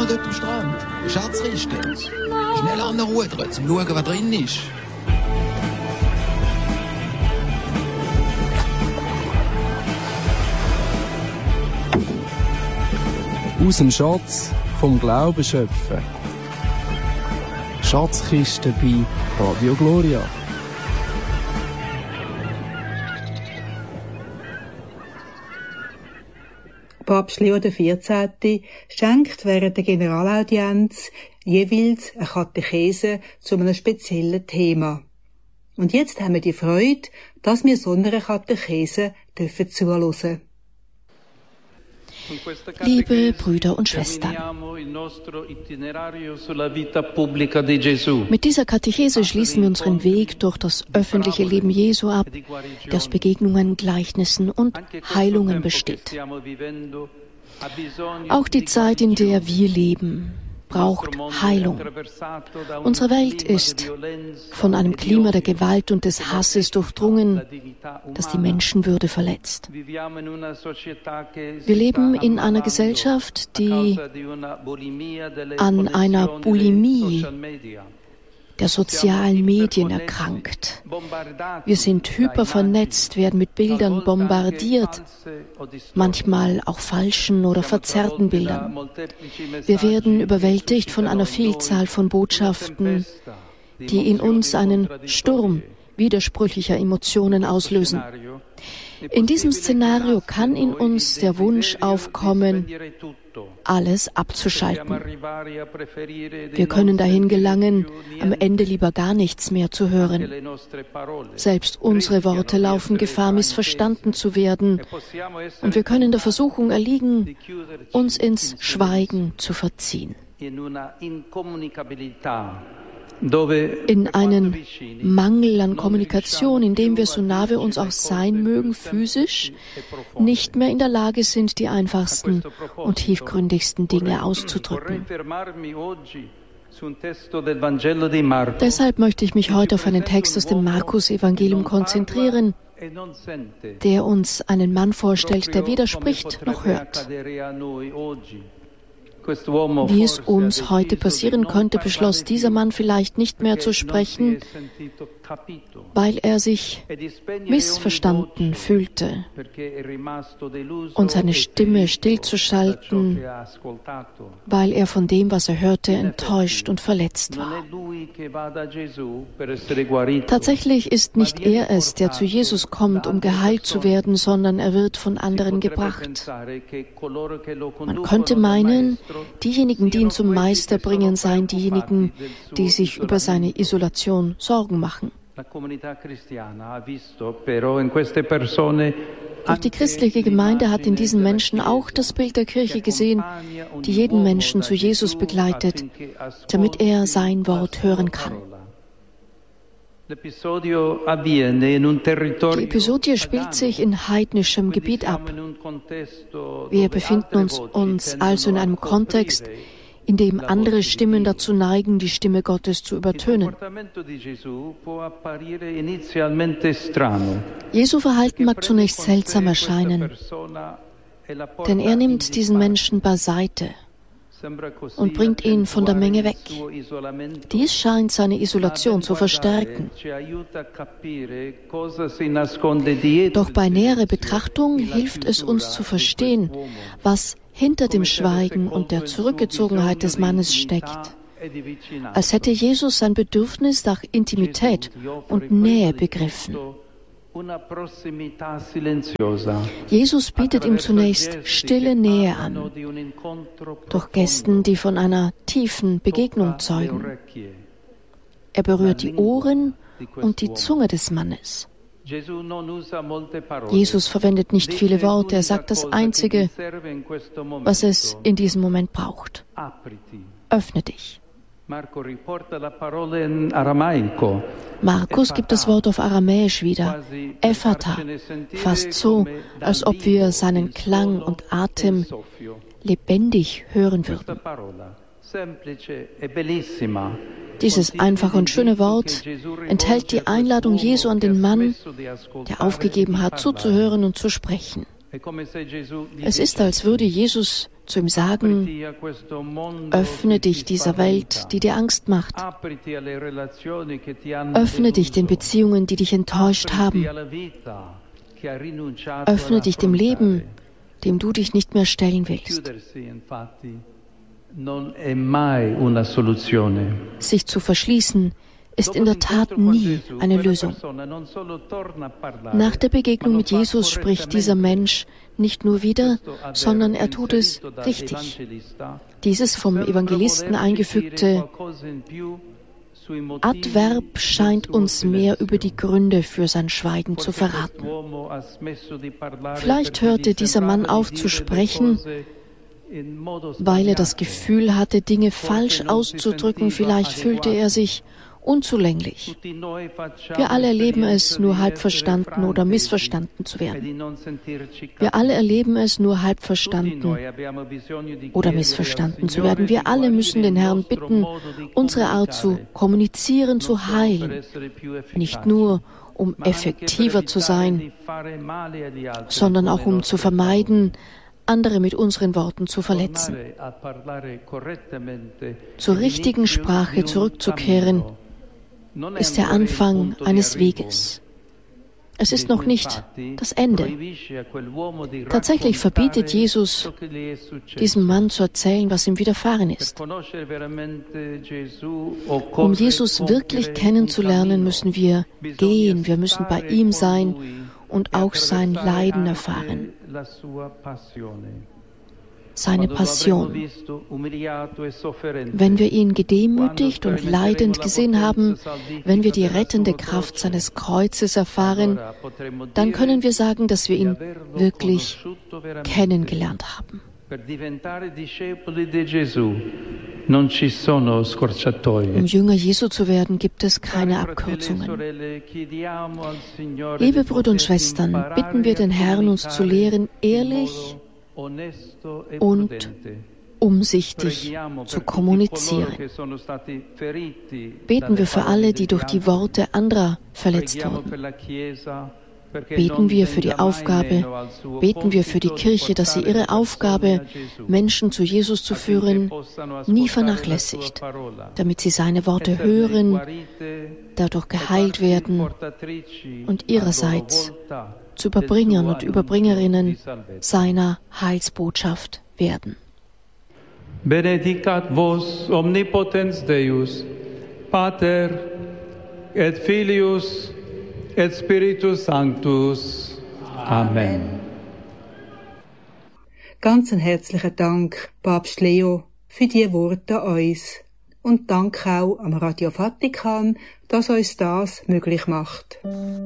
wir dort am Strand. Schatzkiste. Schnell anrudern, zum schauen, was drin ist. Aus dem Schatz vom Glauben schöpfen. Schatzkiste bei Radio Gloria. Papst Leo XIV. Schenkt während der Generalaudienz jeweils eine Katechese zu einem speziellen Thema. Und jetzt haben wir die Freude, dass wir so einer Katechese zuhören dürfen. Liebe Brüder und Schwestern, mit dieser Katechese schließen wir unseren Weg durch das öffentliche Leben Jesu ab, der aus Begegnungen, Gleichnissen und Heilungen besteht. Auch die Zeit, in der wir leben, braucht Heilung. Unsere Welt ist von einem Klima der Gewalt und des Hasses durchdrungen, das die Menschenwürde verletzt. Wir leben in einer Gesellschaft, die an einer Bulimie der sozialen Medien erkrankt. Wir sind hypervernetzt, werden mit Bildern bombardiert, manchmal auch falschen oder verzerrten Bildern. Wir werden überwältigt von einer Vielzahl von Botschaften, die in uns einen Sturm widersprüchlicher Emotionen auslösen. In diesem Szenario kann in uns der Wunsch aufkommen, alles abzuschalten. Wir können dahin gelangen, am Ende lieber gar nichts mehr zu hören. Selbst unsere Worte laufen Gefahr, missverstanden zu werden, und wir können der Versuchung erliegen, uns ins Schweigen zu verziehen. In einen Mangel an Kommunikation, in dem wir, so nah wir uns auch sein mögen, physisch, nicht mehr in der Lage sind, die einfachsten und tiefgründigsten Dinge auszudrücken. Deshalb möchte ich mich heute auf einen Text aus dem Markus-Evangelium konzentrieren, der uns einen Mann vorstellt, der weder spricht noch hört. Wie es uns heute passieren könnte, beschloss dieser Mann vielleicht nicht mehr zu sprechen, weil er sich missverstanden fühlte, und seine Stimme stillzuschalten, weil er von dem, was er hörte, enttäuscht und verletzt war. Tatsächlich ist nicht er es, der zu Jesus kommt, um geheilt zu werden, sondern er wird von anderen gebracht. Man könnte meinen, diejenigen, die ihn zum Meister bringen, seien diejenigen, die sich über seine Isolation Sorgen machen. Doch die christliche Gemeinde hat in diesen Menschen auch das Bild der Kirche gesehen, die jeden Menschen zu Jesus begleitet, damit er sein Wort hören kann. Die Episodie spielt sich in heidnischem Gebiet ab. Wir befinden uns also in einem Kontext, in dem andere Stimmen dazu neigen, die Stimme Gottes zu übertönen. Jesu Verhalten mag zunächst seltsam erscheinen, denn er nimmt diesen Menschen beiseite und bringt ihn von der Menge weg. Dies scheint seine Isolation zu verstärken. Doch bei näherer Betrachtung hilft es uns zu verstehen, was hinter dem Schweigen und der Zurückgezogenheit des Mannes steckt. Als hätte Jesus sein Bedürfnis nach Intimität und Nähe begriffen. Jesus bietet ihm zunächst stille Nähe an, durch Gesten, die von einer tiefen Begegnung zeugen. Er berührt die Ohren und die Zunge des Mannes. Jesus verwendet nicht viele Worte, er sagt das Einzige, was es in diesem Moment braucht. Öffne dich. Markus gibt das Wort auf Aramäisch wieder, Ephata, fast so, als ob wir seinen Klang und Atem lebendig hören würden. Dieses einfache und schöne Wort enthält die Einladung Jesu an den Mann, der aufgegeben hat, zuzuhören und zu sprechen. Es ist, als würde Jesus zu ihm sagen, öffne dich dieser Welt, die dir Angst macht. Öffne dich den Beziehungen, die dich enttäuscht haben. Öffne dich dem Leben, dem du dich nicht mehr stellen willst. Sich zu verschließen ist in der Tat nie eine Lösung. Nach der Begegnung mit Jesus spricht dieser Mensch nicht nur wieder, sondern er tut es richtig. Dieses vom Evangelisten eingefügte Adverb scheint uns mehr über die Gründe für sein Schweigen zu verraten. Vielleicht hörte dieser Mann auf zu sprechen, weil er das Gefühl hatte, Dinge falsch auszudrücken. Vielleicht fühlte er sich unzulänglich. Wir alle erleben es, nur halb verstanden oder missverstanden zu werden. Wir alle erleben es, nur halb verstanden oder missverstanden zu werden. Wir alle müssen den Herrn bitten, unsere Art zu kommunizieren, zu heilen. Nicht nur, um effektiver zu sein, sondern auch um zu vermeiden, andere mit unseren Worten zu verletzen. Zur richtigen Sprache zurückzukehren, ist der Anfang eines Weges. Es ist noch nicht das Ende. Tatsächlich verbietet Jesus, diesem Mann zu erzählen, was ihm widerfahren ist. Um Jesus wirklich kennenzulernen, müssen wir gehen, wir müssen bei ihm sein und auch sein Leiden erfahren. Seine Passion. Wenn wir ihn gedemütigt und leidend gesehen haben, wenn wir die rettende Kraft seines Kreuzes erfahren, dann können wir sagen, dass wir ihn wirklich kennengelernt haben. Um Jünger Jesu zu werden, gibt es keine Abkürzungen. Liebe Brüder und Schwestern, bitten wir den Herrn, uns zu lehren, ehrlich und umsichtig zu kommunizieren. Beten wir für alle, die durch die Worte anderer verletzt wurden. Beten wir für die Aufgabe, beten wir für die Kirche, dass sie ihre Aufgabe, Menschen zu Jesus zu führen, nie vernachlässigt, damit sie seine Worte hören, dadurch geheilt werden und ihrerseits zu Überbringern und Überbringerinnen seiner Heilsbotschaft werden. Benedicat vos omnipotens Deus, Pater et Filius et Spiritus Sanctus. Amen. Ganz einen herzlichen Dank, Papst Leo, für die Worte an uns. Und Dank auch am Radio Vatikan, dass uns das möglich macht.